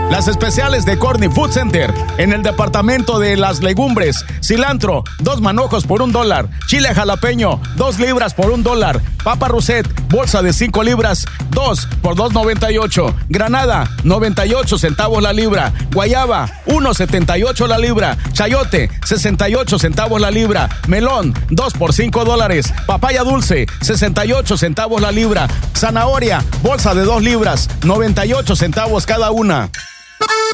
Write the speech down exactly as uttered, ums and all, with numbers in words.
Las especiales de Corny Food Center. En el departamento de las legumbres, cilantro, dos manojos por un dólar. Chile jalapeño, dos libras por un dólar. Papa Roset, bolsa de cinco libras, dos por dos noventa y ocho. Granada, noventa y ocho centavos la libra. Guayaba, uno setenta y ocho la libra. Chayote, sesenta y ocho centavos la libra. Melón, dos por cinco dólares. Papaya dulce, sesenta y ocho centavos la libra. Zanahoria, bolsa de dos libras, noventa y ocho centavos cada una.